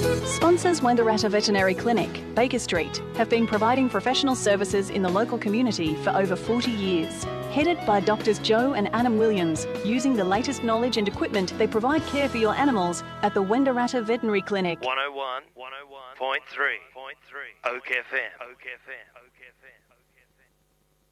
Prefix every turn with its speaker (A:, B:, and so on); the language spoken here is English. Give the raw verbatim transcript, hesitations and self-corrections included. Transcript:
A: Sponsors Wangaratta Veterinary Clinic, Baker Street, have been providing professional services in the local community for over forty years. Headed by Doctors Joe and Adam Williams, using the latest knowledge and equipment, they provide care for your animals at the Wangaratta Veterinary Clinic.
B: one oh one, one oh one point three, Oak F M, Oak F M, Oak F M.